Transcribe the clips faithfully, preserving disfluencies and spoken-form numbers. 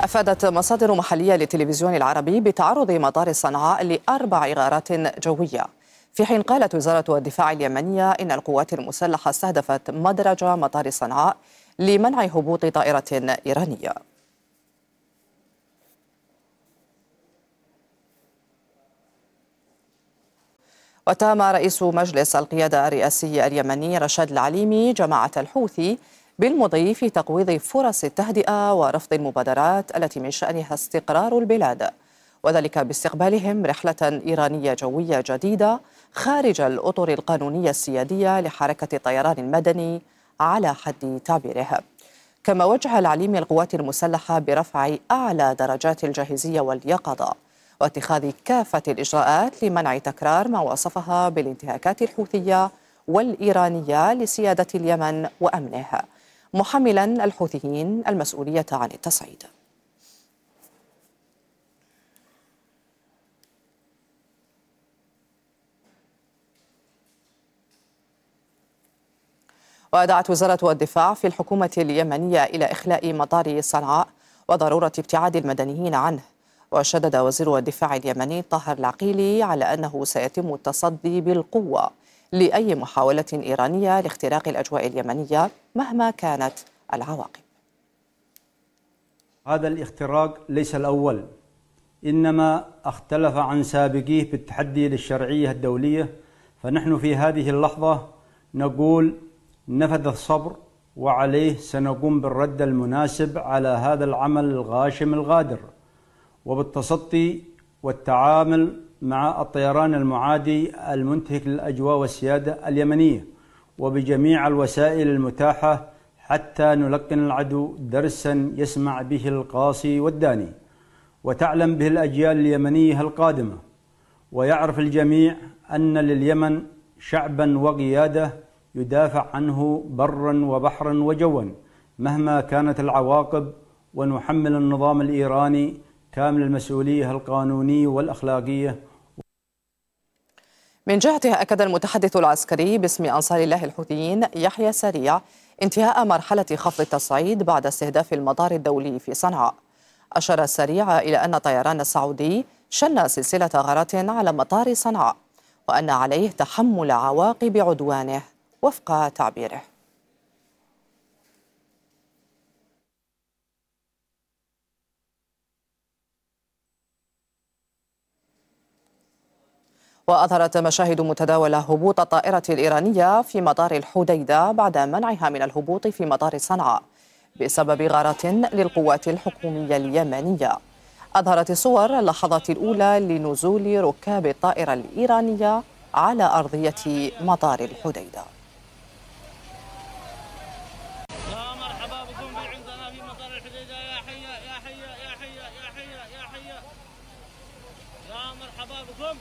أفادت مصادر محلية للتلفزيون العربي بتعرض مطار صنعاء لأربع غارات جوية، في حين قالت وزارة الدفاع اليمنية إن القوات المسلحة استهدفت مدرج مطار صنعاء لمنع هبوط طائرة إيرانية. وتهم رئيس مجلس القيادة الرئاسي اليمني رشاد العليمي جماعة الحوثي بالمضي في تقويض فرص التهدئة ورفض المبادرات التي من شأنها استقرار البلاد، وذلك باستقبالهم رحلة إيرانية جوية جديدة خارج الأطر القانونية السيادية لحركة الطيران المدني على حد تعبيره. كما وجه العليمي القوات المسلحة برفع أعلى درجات الجاهزية واليقظة واتخاذ كافة الإجراءات لمنع تكرار ما وصفها بالانتهاكات الحوثية والإيرانية لسيادة اليمن وأمنها، محملا الحوثيين المسؤولية عن التصعيد. ودعت وزارة الدفاع في الحكومة اليمنية إلى إخلاء مطار صنعاء وضرورة ابتعاد المدنيين عنه. وشدد وزير الدفاع اليمني طاهر العقيلي على أنه سيتم التصدي بالقوة لأي محاولة إيرانية لاختراق الأجواء اليمنية مهما كانت العواقب. هذا الاختراق ليس الأول، إنما اختلف عن سابقيه بالتحدي للشرعية الدولية، فنحن في هذه اللحظة نقول نفذ الصبر، وعليه سنقوم بالرد المناسب على هذا العمل الغاشم الغادر، وبالتصدي والتعامل مع الطيران المعادي المنتهك للأجواء والسيادة اليمنية، وبجميع الوسائل المتاحة حتى نلقن العدو درسا يسمع به القاصي والداني، وتعلم به الأجيال اليمنية القادمة، ويعرف الجميع أن لليمن شعبا وقيادة يدافع عنه برا وبحرا وجوا مهما كانت العواقب، ونحمل النظام الإيراني كامل المسؤولية القانونية والأخلاقية. من جهته أكد المتحدث العسكري باسم أنصار الله الحوثيين يحيى سريع انتهاء مرحلة خفض التصعيد بعد استهداف المطار الدولي في صنعاء. أشار سريع إلى أن الطيران السعودي شن سلسلة غارات على مطار صنعاء، وأن عليه تحمل عواقب عدوانه وفق تعبيره. وأظهرت مشاهد متداولة هبوط الطائرة الإيرانية في مطار الحديدة بعد منعها من الهبوط في مطار صنعاء بسبب غارات للقوات الحكومية اليمنية. أظهرت الصور اللحظات الأولى لنزول ركاب الطائرة الإيرانية على أرضية مطار الحديدة. يا مرحبا بكم عندنا في مطار الحديدة. يا حيا يا حيا يا حيا يا حيا يا حيا يا مرحبا بكم.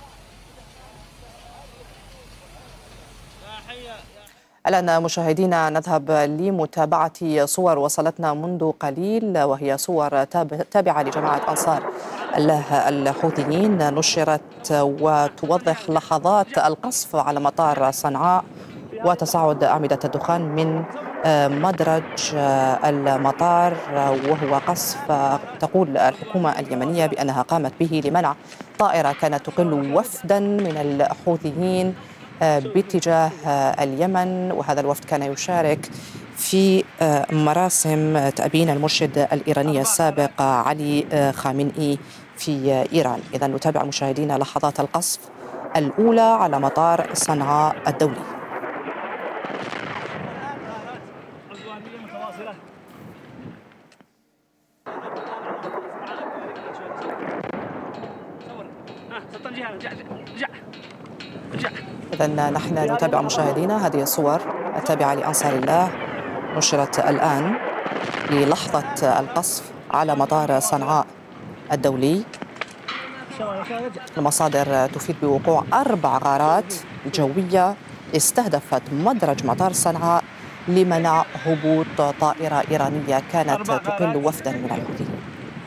الآن مشاهدينا نذهب لمتابعة صور وصلتنا منذ قليل، وهي صور تابعة لجماعة أنصار الله الحوثيين نشرت وتوضح لحظات القصف على مطار صنعاء وتصاعد أعمدة الدخان من مدرج المطار، وهو قصف تقول الحكومة اليمنية بأنها قامت به لمنع طائرة كانت تقل وفدا من الحوثيين باتجاه اليمن. وهذا الوفد كان يشارك في مراسم تأبين المرشد الإيراني السابق علي خامنئي في إيران. إذا نتابع مشاهدينا لحظات القصف الأولى على مطار صنعاء الدولي. إذن نحن نتابع مشاهدينا هذه الصور التابعة لأنصار الله نشرت الآن للحظة القصف على مطار صنعاء الدولي. المصادر تفيد بوقوع أربع غارات جوية استهدفت مدرج مطار صنعاء لمنع هبوط طائرة إيرانية كانت تقل وفدا من الحوثيين.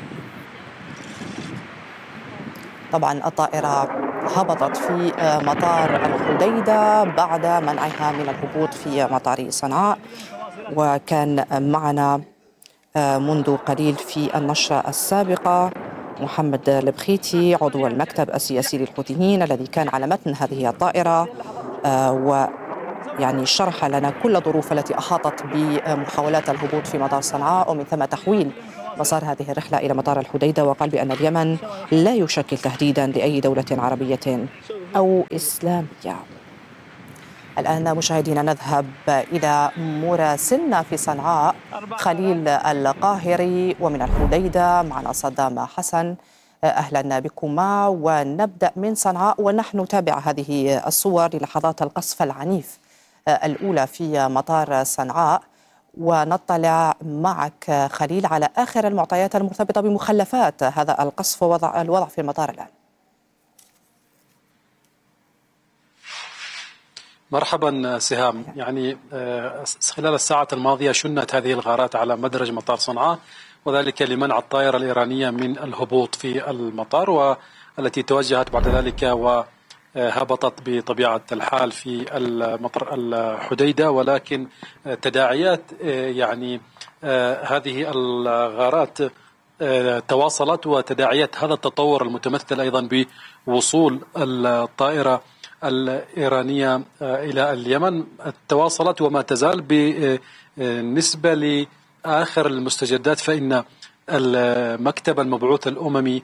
طبعا الطائرة هبطت في مطار الحديدة بعد منعها من الهبوط في مطار صنعاء. وكان معنا منذ قليل في النشرة السابقة. محمد البخيتي عضو المكتب السياسي للحوثيين الذي كان على متن هذه الطائرة ويعني شرح لنا كل الظروف التي أحاطت بمحاولات الهبوط في مطار صنعاء ومن ثم تحويل مسار هذه الرحلة إلى مطار الحديدة، وقال بأن اليمن لا يشكل تهديدا لأي دولة عربية أو إسلامية. الآن مشاهدينا نذهب إلى مراسلنا في صنعاء خليل القاهري، ومن الحديدة معنا صدام حسن. أهلا بكما، ونبدأ من صنعاء ونحن نتابع هذه الصور للحظات القصف العنيف الأولى في مطار صنعاء، ونطلع معك خليل على آخر المعطيات المرتبطة بمخلفات هذا القصف ووضع الوضع في المطار الآن. مرحبا سهام. يعني خلال الساعة الماضية شنت هذه الغارات على مدرج مطار صنعاء، وذلك لمنع الطائرة الإيرانية من الهبوط في المطار، والتي توجهت بعد ذلك وهبطت بطبيعة الحال في المطار الحديدة. ولكن تداعيات يعني هذه الغارات تواصلت، وتداعيات هذا التطور المتمثل أيضا بوصول الطائرة الإيرانية إلى اليمن تواصلت وما تزال. بالنسبة لآخر المستجدات فإن المكتب المبعوث الأممي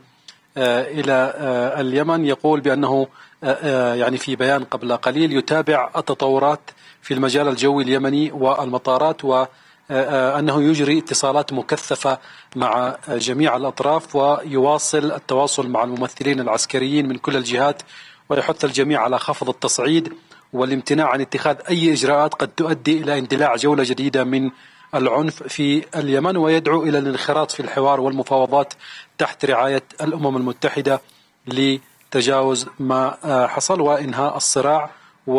إلى اليمن يقول بأنه يعني في بيان قبل قليل يتابع التطورات في المجال الجوي اليمني والمطارات، وأنه يجري اتصالات مكثفة مع جميع الأطراف، ويواصل التواصل مع الممثلين العسكريين من كل الجهات، ويحث الجميع على خفض التصعيد والامتناع عن اتخاذ أي إجراءات قد تؤدي إلى اندلاع جولة جديدة من العنف في اليمن، ويدعو إلى الانخراط في الحوار والمفاوضات تحت رعاية الأمم المتحدة لتجاوز ما حصل وإنهاء الصراع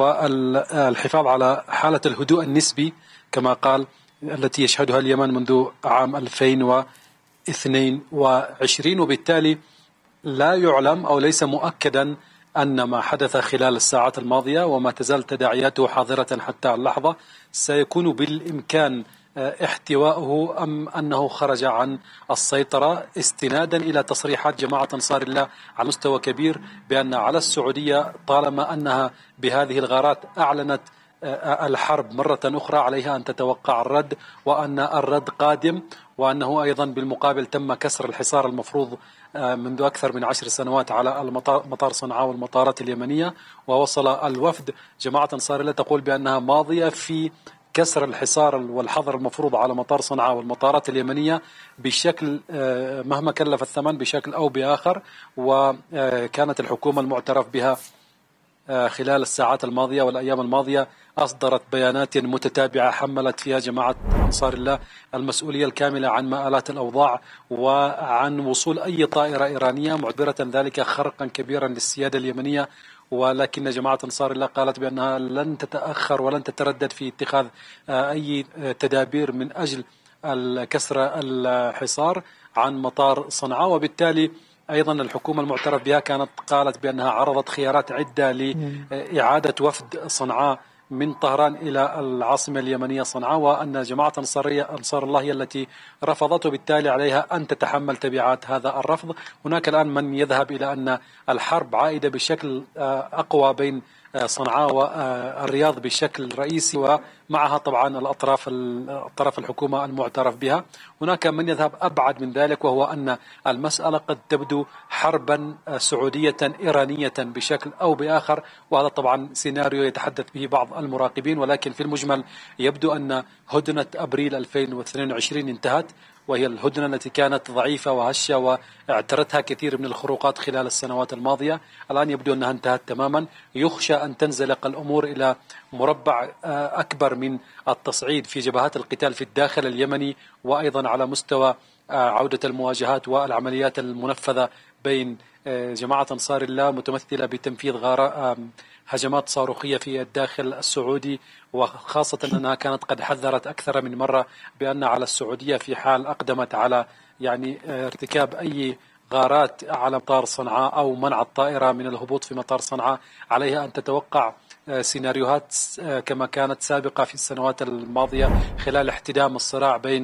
والحفاظ على حالة الهدوء النسبي كما قال التي يشهدها اليمن منذ عام ألفين واثنين وعشرين. وبالتالي لا يعلم أو ليس مؤكدا أن ما حدث خلال الساعات الماضية وما تزال تداعياته حاضرة حتى اللحظة سيكون بالإمكان احتواؤه أم أنه خرج عن السيطرة، استنادا إلى تصريحات جماعة أنصار الله على مستوى كبير بأن على السعودية طالما أنها بهذه الغارات أعلنت الحرب مرة أخرى عليها أن تتوقع الرد، وأن الرد قادم، وأنه أيضا بالمقابل تم كسر الحصار المفروض منذ أكثر من عشر سنوات على المطار مطار صنعاء والمطارات اليمنية. ووصل الوفد جماعة أنصار الله تقول بأنها ماضية في كسر الحصار والحظر المفروض على مطار صنعاء والمطارات اليمنية بشكل مهما كلف الثمن بشكل أو بآخر. وكانت الحكومة المعترف بها خلال الساعات الماضية والأيام الماضية أصدرت بيانات متتابعة حملت فيها جماعة أنصار الله المسؤولية الكاملة عن مآلات الأوضاع وعن وصول أي طائرة إيرانية، معتبرة ذلك خرقا كبيرا للسيادة اليمنية. ولكن جماعة أنصار الله قالت بأنها لن تتأخر ولن تتردد في اتخاذ أي تدابير من أجل كسر الحصار عن مطار صنعاء. وبالتالي أيضا الحكومة المعترف بها كانت قالت بأنها عرضت خيارات عدة لإعادة وفد صنعاء من طهران إلى العاصمة اليمنية صنعاء، وأن جماعة أنصار الله هي التي رفضت، وبالتالي عليها أن تتحمل تبعات هذا الرفض. هناك الآن من يذهب إلى أن الحرب عائدة بشكل أقوى بين صنعاء والرياض بشكل رئيسي، ومعها طبعا الأطراف الطرف الحكومة المعترف بها. هناك من يذهب أبعد من ذلك، وهو أن المسألة قد تبدو حربا سعودية إيرانية بشكل أو بآخر، وهذا طبعا سيناريو يتحدث به بعض المراقبين. ولكن في المجمل يبدو أن هدنة أبريل ألفين واثنين وعشرين انتهت، وهي الهدنة التي كانت ضعيفة وهشة واعترتها كثير من الخروقات خلال السنوات الماضية. الآن يبدو أنها انتهت تماما. يخشى أن تنزلق الأمور إلى مربع أكبر من التصعيد في جبهات القتال في الداخل اليمني، وأيضا على مستوى عودة المواجهات والعمليات المنفذة بين جماعة أنصار الله متمثلة بتنفيذ غارة هجمات صاروخية في الداخل السعودي، وخاصة أنها كانت قد حذرت أكثر من مرة بأن على السعودية في حال أقدمت على يعني ارتكاب أي غارات على مطار صنعاء أو منع الطائرة من الهبوط في مطار صنعاء عليها أن تتوقع سيناريوهات كما كانت سابقة في السنوات الماضية خلال احتدام الصراع بين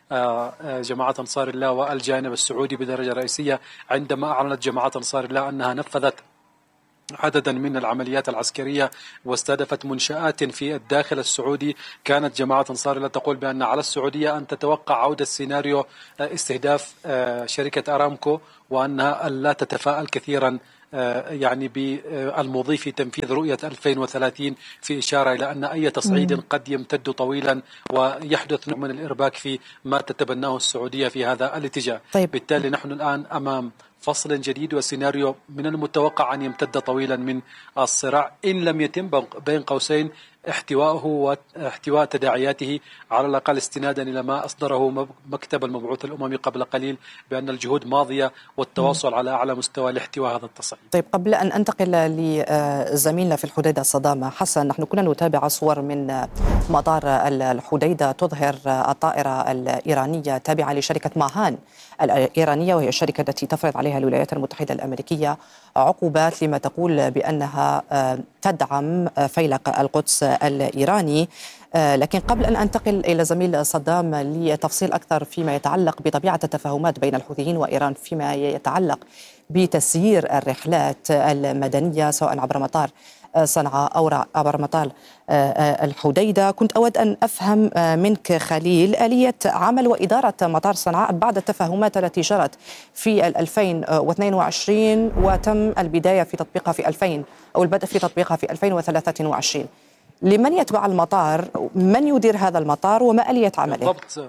جماعة أنصار الله والجانب السعودي بدرجة رئيسية عندما أعلنت جماعة أنصار الله أنها نفذت عددا من العمليات العسكرية واستهدفت منشآت في الداخل السعودي. كانت جماعة أنصار الله تقول بأن على السعودية أن تتوقع عودة سيناريو استهداف شركة أرامكو، وأنها لا تتفائل كثيرا يعني بالمضي في تنفيذ رؤية ألفين وثلاثين، في إشارة إلى أن أي تصعيد قد يمتد طويلا ويحدث نوع من الإرباك في ما تتبناه السعودية في هذا الاتجاه. طيب. بالتالي نحن الآن أمام فصل جديد وسيناريو من المتوقع أن يمتد طويلا من الصراع إن لم يتم بين قوسين احتوائه واحتواء تداعياته، على الأقل استنادا إلى ما أصدره مكتب المبعوث الأممي قبل قليل بأن الجهود ماضية والتواصل على أعلى مستوى لاحتواء هذا التصعيد. طيب، قبل أن أنتقل لزميلنا في الحديدة صدام حسن، نحن كنا نتابع صور من مطار الحديدة تظهر الطائرة الإيرانية تابعة لشركة ماهان الإيرانية، وهي الشركة التي تفرض عليها الولايات المتحدة الأمريكية عقوبات لما تقول بأنها تدعم فيلق القدس الإيراني. لكن قبل أن أنتقل إلى زميل صدام لتفصيل أكثر فيما يتعلق بطبيعة التفاهمات بين الحوثيين وإيران فيما يتعلق بتسيير الرحلات المدنية سواء عبر مطار صنعاء أو عبر مطار الحديدة، كنت أود أن أفهم منك خليل آلية عمل وإدارة مطار صنعاء بعد التفاهمات التي جرت في ألفين واثنين وعشرين وتم البداية في تطبيقها في ألفين أو البدء في تطبيقها في ألفين وثلاثة وعشرين. لمن يتبع المطار؟ من يدير هذا المطار وما آلية عمله؟ بالضبط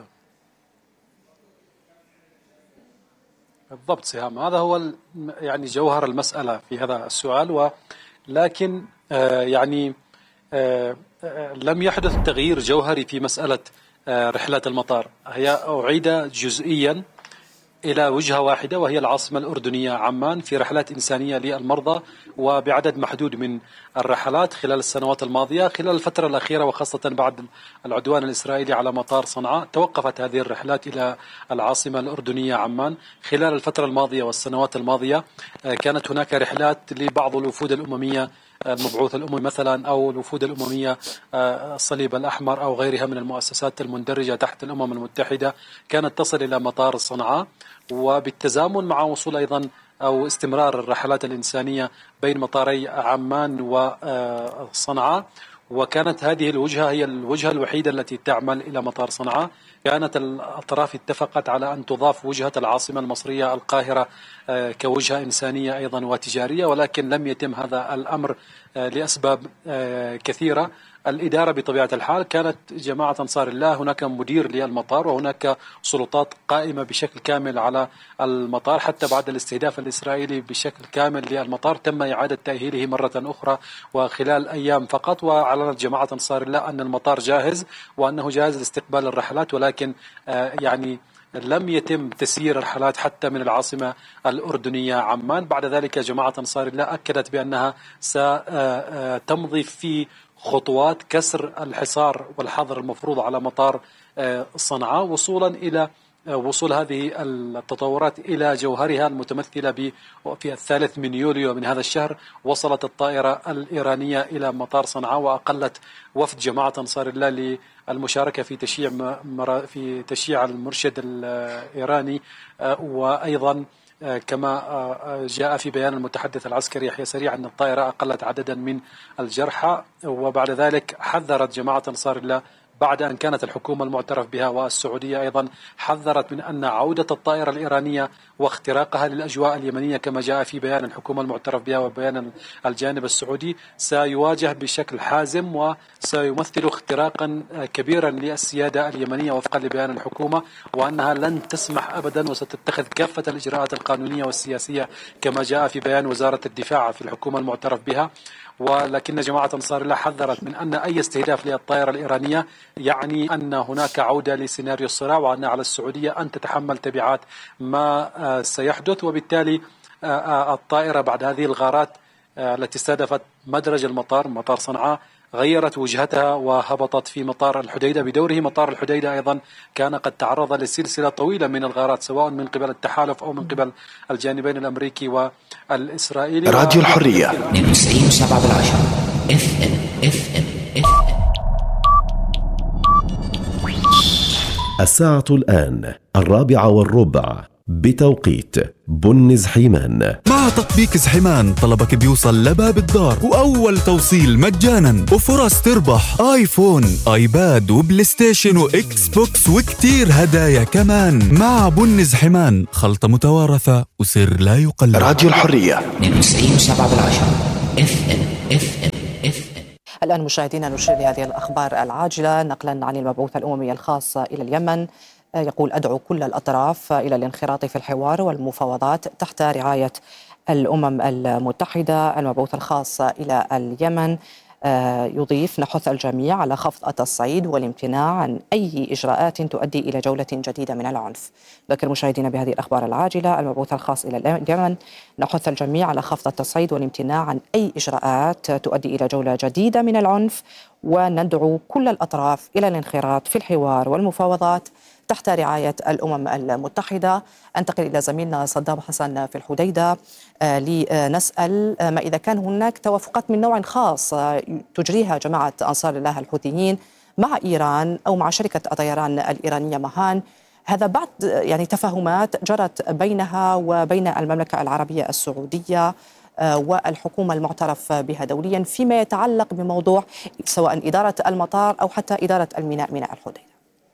بالضبط سهام، هذا هو يعني جوهر المسألة في هذا السؤال. ولكن آه يعني آه لم يحدث تغيير جوهري في مسألة آه رحلات المطار، هي أعيد جزئيا إلى وجهة واحدة وهي العاصمة الأردنية عمان في رحلات إنسانية للمرضى وبعدد محدود من الرحلات خلال السنوات الماضية. خلال الفترة الأخيرة وخاصة بعد العدوان الإسرائيلي على مطار صنعاء توقفت هذه الرحلات إلى العاصمة الأردنية عمان. خلال الفترة الماضية والسنوات الماضية كانت هناك رحلات لبعض الوفود الأممية المبعوث الأممي مثلا أو الوفود الأممية الصليب الأحمر أو غيرها من المؤسسات المندرجة تحت الأمم المتحدة كانت تصل إلى مطار صنعاء، وبالتزامن مع وصول أيضا أو استمرار الرحلات الإنسانية بين مطاري عمان وصنعاء. وكانت هذه الوجهة هي الوجهة الوحيدة التي تعمل إلى مطار صنعاء. كانت الأطراف اتفقت على أن تضاف وجهة العاصمة المصرية القاهرة كوجهة إنسانية أيضا وتجارية، ولكن لم يتم هذا الأمر لأسباب كثيرة. الإدارة بطبيعة الحال كانت جماعة أنصار الله، هناك مدير للمطار وهناك سلطات قائمة بشكل كامل على المطار. حتى بعد الاستهداف الإسرائيلي بشكل كامل للمطار تم إعادة تأهيله مرة أخرى وخلال أيام فقط، وأعلنت جماعة أنصار الله أن المطار جاهز وأنه جاهز لاستقبال الرحلات، ولكن يعني لم يتم تسيير الرحلات حتى من العاصمة الأردنية عمان. بعد ذلك جماعة أنصار الله أكدت بأنها ستمضي في خطوات كسر الحصار والحظر المفروض على مطار صنعاء وصولا إلى وصول هذه التطورات إلى جوهرها المتمثلة في الثالث من يوليو من هذا الشهر. وصلت الطائرة الإيرانية إلى مطار صنعاء وأقلت وفد جماعة أنصار الله للمشاركة في تشييع في تشييع المرشد الإيراني. وأيضا كما جاء في بيان المتحدث العسكري يحيى سريع أن الطائرة أقلت عددا من الجرحى. وبعد ذلك حذرت جماعة أنصار الله بعد أن كانت الحكومة المعترف بها والسعودية أيضا حذرت من أن عودة الطائرة الإيرانية واختراقها للأجواء اليمنية كما جاء في بيان الحكومة المعترف بها وبيان الجانب السعودي سيواجه بشكل حازم وسيمثل اختراقا كبيرا للسيادة اليمنية وفقا لبيان الحكومة، وأنها لن تسمح أبدا وستتخذ كافة الإجراءات القانونية والسياسية كما جاء في بيان وزارة الدفاع في الحكومة المعترف بها. ولكن جماعة أنصار الله حذرت من أن أي استهداف للطائرة الإيرانية يعني أن هناك عودة لسيناريو الصراع، وأن على السعودية أن تتحمل تبعات ما سيحدث. وبالتالي الطائرة بعد هذه الغارات التي استهدفت مدرج المطار مطار صنعاء غيرت وجهتها وهبطت في مطار الحديدة. بدوره مطار الحديدة أيضا كان قد تعرض لسلسلة طويلة من الغارات سواء من قبل التحالف أو من قبل الجانبين الأمريكي والإسرائيلي. راديو الحرية اثنين وتسعين وسبعة بالعشرة اف ام اف ام اف ام. الساعة الآن الرابعة والربع بتوقيت بن زحيمان. مع تطبيق زحيمان طلبك بيوصل لباب الدار وأول توصيل مجانا وفرص تربح آيفون آيباد وبلاي ستيشن وإكس بوكس وكتير هدايا كمان. مع بن زحيمان خلطة متوارثة وسر لا يقلد. راديو الحرية اثنين وتسعين وسبعة بالعشرة اف ام اف ام اف ام. الآن مشاهدينا نشير لهذه الأخبار العاجلة نقلا عن المبعوث الأممي الخاص إلى اليمن. يقول أدعو كل الأطراف إلى الانخراط في الحوار والمفاوضات تحت رعاية الأمم المتحدة. المبعوث الخاص إلى اليمن يضيف نحث الجميع على خفض التصعيد والامتناع عن أي إجراءات تؤدي إلى جولة جديدة من العنف. ذكر مشاهدينا بهذه الأخبار العاجلة المبعوث الخاص إلى اليمن نحث الجميع على خفض التصعيد والامتناع عن أي إجراءات تؤدي إلى جولة جديدة من العنف، وندعو كل الأطراف إلى الانخراط في الحوار والمفاوضات تحت رعاية الأمم المتحدة. أنتقل إلى زميلنا صدام حسن في الحديدة لنسأل ما إذا كان هناك توافقات من نوع خاص تجريها جماعة أنصار الله الحوثيين مع إيران أو مع شركة الطيران الإيرانية مهان، هذا بعد يعني تفاهمات جرت بينها وبين المملكة العربية السعودية والحكومة المعترف بها دوليا فيما يتعلق بموضوع سواء إدارة المطار أو حتى إدارة الميناء ميناء الحديدة.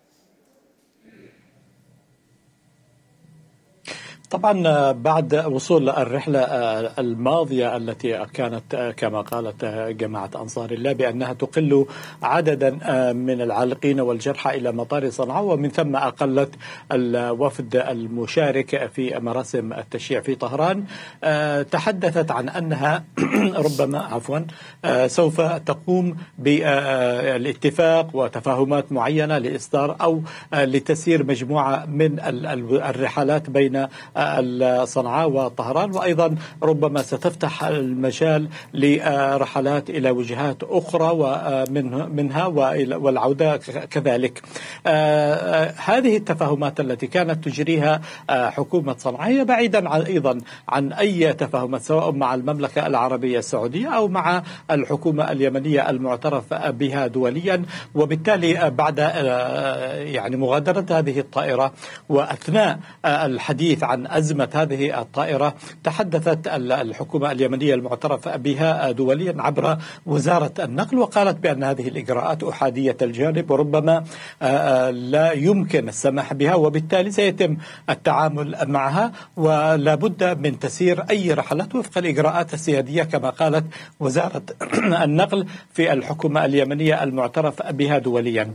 طبعا بعد وصول الرحلة الماضية التي كانت كما قالت جماعة أنصار الله بأنها تقل عددا من العالقين والجرحى إلى مطار صنعاء، ومن ثم أقلت الوفد المشارك في مراسم التشييع في طهران، تحدثت عن أنها ربما عفوا سوف تقوم بالاتفاق وتفاهمات معينة لإصدار أو لتسيير مجموعة من الرحلات بين صنعاء وطهران، وأيضا ربما ستفتح المجال لرحلات إلى وجهات أخرى ومنها والعودة كذلك. هذه التفاهمات التي كانت تجريها حكومة صنعاء هي بعيدا عن أيضا عن أي تفاهمات سواء مع المملكة العربية السعودية أو مع الحكومة اليمنية المعترف بها دوليا. وبالتالي بعد يعني مغادرة هذه الطائرة وأثناء الحديث عن أزمة هذه الطائرة تحدثت الحكومة اليمنية المعترف بها دوليا عبر وزارة النقل، وقالت بأن هذه الإجراءات أحادية الجانب وربما لا يمكن السماح بها، وبالتالي سيتم التعامل معها ولا بد من تسيير أي رحلات وفق الإجراءات السيادية كما قالت وزارة النقل في الحكومة اليمنية المعترف بها دوليا.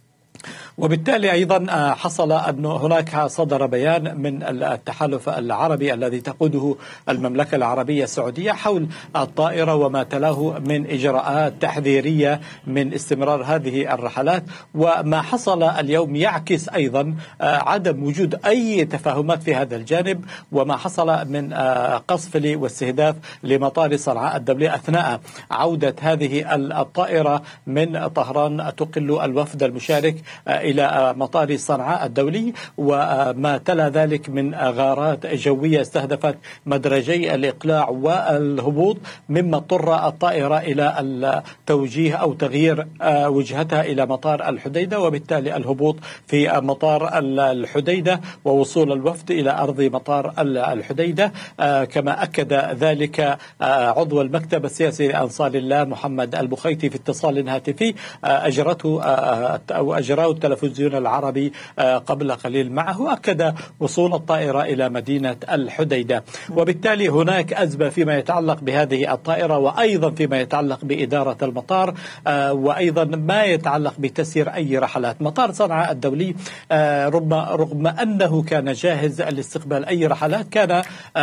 وبالتالي أيضا حصل أن هناك صدر بيان من التحالف العربي الذي تقوده المملكة العربية السعودية حول الطائرة وما تلاه من إجراءات تحذيرية من استمرار هذه الرحلات. وما حصل اليوم يعكس أيضا عدم وجود أي تفاهمات في هذا الجانب، وما حصل من قصف واستهداف لمطار صنعاء الدولي أثناء عودة هذه الطائرة من طهران تقل الوفد المشارك إلى مطار صنعاء الدولي، وما تلا ذلك من غارات جوية استهدفت مدرجي الإقلاع والهبوط، مما اضطر الطائرة إلى التوجيه أو تغيير وجهتها إلى مطار الحديدة، وبالتالي الهبوط في مطار الحديدة ووصول الوفد إلى أرض مطار الحديدة. كما أكد ذلك عضو المكتب السياسي لأنصار الله محمد البخيتي في اتصال هاتفي أجرته أو أجراه التلفزيون العربي قبل قليل معه، أكد وصول الطائرة إلى مدينة الحديدة. وبالتالي هناك أزمة فيما يتعلق بهذه الطائرة، وأيضا فيما يتعلق بإدارة المطار، وأيضا ما يتعلق بتسيير أي رحلات. مطار صنعاء الدولي رغم رغم أنه كان جاهز لاستقبال أي رحلات كان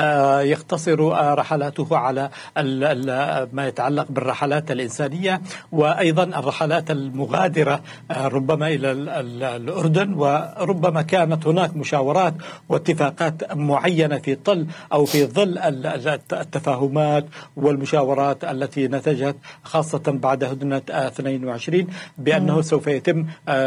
يقتصر رحلاته على ما يتعلق بالرحلات الإنسانية وأيضا الرحلات المغادرة ربما إلى الأردن، وربما كانت هناك مشاورات واتفاقات معينة في ظل أو في ظل التفاهمات والمشاورات التي نتجت خاصة بعد هدنة اثنين وعشرين بأنه سوف يتم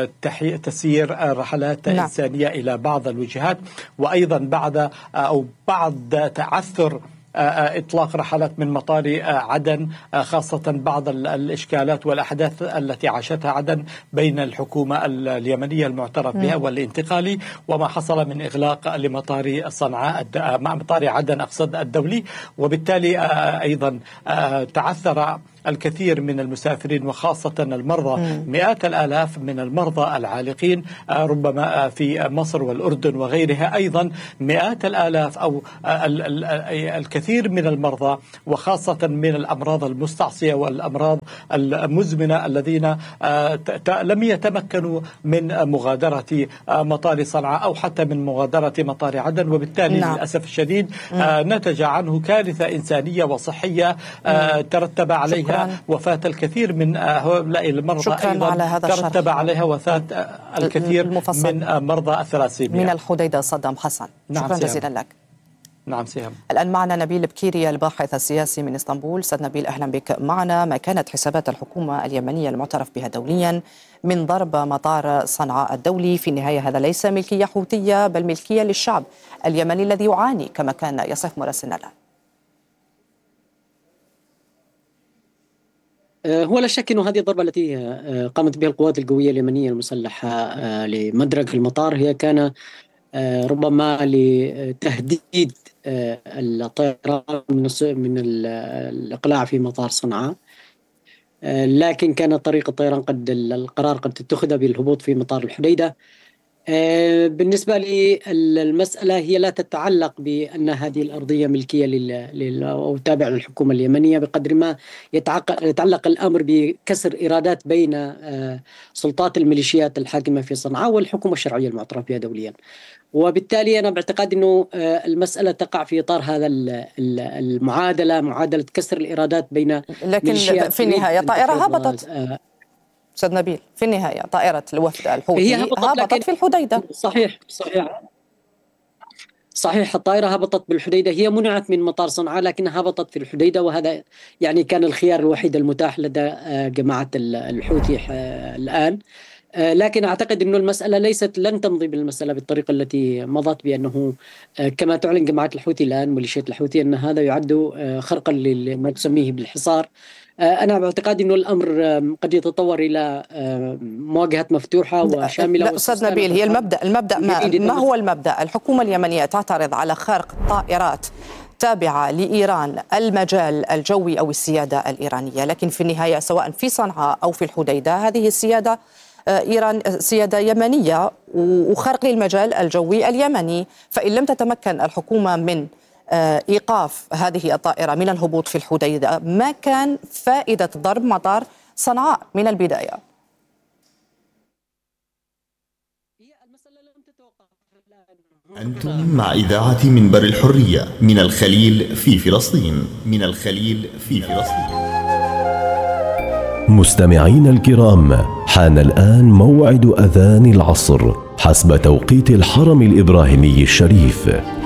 تسيير رحلات نعم. إنسانية إلى بعض الوجهات، وأيضا بعد أو بعد تعثر إطلاق رحلات من مطار عدن، خاصة بعض الإشكالات والأحداث التي عاشتها عدن بين الحكومة اليمنية المعترف بها والانتقالي، وما حصل من إغلاق لمطار صنعاء مع مطار عدن أقصد الدولي. وبالتالي أيضا تعثر الكثير من المسافرين وخاصة المرضى، مئات الآلاف من المرضى العالقين ربما في مصر والأردن وغيرها، أيضا مئات الآلاف أو الكثير من المرضى وخاصة من الأمراض المستعصية والأمراض المزمنة الذين لم يتمكنوا من مغادرة مطار صنعاء أو حتى من مغادرة مطار عدن، وبالتالي نعم. للأسف الشديد نتج عنه كارثة إنسانية وصحية ترتب عليها وفاة الكثير من هؤلاء المرضى، أيضا ترتب عليها وفاة الكثير المفصل. من مرضى الثلاسيميا. من الحديدة صدام حسن، نعم شكرا سيهم. جزيلا لك. نعم سيهم. الآن معنا نبيل بكيري الباحث السياسي من اسطنبول. أستاذ نبيل أهلا بك معنا. ما كانت حسابات الحكومة اليمنية المعترف بها دوليا من ضرب مطار صنعاء الدولي؟ في النهاية هذا ليس ملكية حوثية بل ملكية للشعب اليمني الذي يعاني كما كان يصف مراسلنا الآن. هو لا شك أن هذه الضربة التي قامت بها القوات القوية اليمنية المسلحة لمدرج المطار هي كان ربما لتهديد الطيران من الإقلاع في مطار صنعاء، لكن كان طريق الطيران قد القرار قد اتخذ بالهبوط في مطار الحديدة. بالنسبة لي المسألة هي لا تتعلق بأن هذه الأرضية ملكية لل أو تابعة للحكومة اليمنية، بقدر ما يتعلق الأمر بكسر إرادات بين سلطات الميليشيات الحاكمة في صنعاء والحكومة الشرعية المعترف بها دوليا. وبالتالي أنا باعتقاد أنه المسألة تقع في إطار هذا المعادلة، معادلة كسر الإرادات بين لكن في النهاية طائرة هبطت أستاذ نبيل، في النهاية طائرة الوفد الحوثي هبطت, هبطت في الحديدة. صحيح صحيح صحيح الطائرة هبطت بالحديدة، هي منعت من مطار صنعاء لكنها هبطت في الحديدة، وهذا يعني كان الخيار الوحيد المتاح لدى جماعة الحوثي الآن. لكن أعتقد أن المسألة ليست لن تمضي بالمسألة بالطريقة التي مضت، بأنه كما تعلن جماعة الحوثي الآن ميليشيات الحوثي أن هذا يعد خرقا لما تسميه بالحصار. أنا باعتقادي أنه الأمر قد يتطور إلى مواجهة مفتوحة وشاملة. لا أستاذ نبيل، هي المبدأ المبدأ ما, ما هو المبدأ؟ الحكومة اليمنية تعترض على خرق طائرات تابعة لإيران المجال الجوي أو السيادة الإيرانية، لكن في النهاية سواء في صنعاء أو في الحديدة هذه السيادة إيران سيادة يمنية وخرق للمجال الجوي اليمني. فإن لم تتمكن الحكومة من إيقاف هذه الطائرة من الهبوط في الحديدة، ما كان فائدة ضرب مطار صنعاء من البداية؟ أنتم مع إذاعة منبر الحرية من الخليل في فلسطين من الخليل في فلسطين. مستمعين الكرام، حان الآن موعد أذان العصر حسب توقيت الحرم الإبراهيمي الشريف.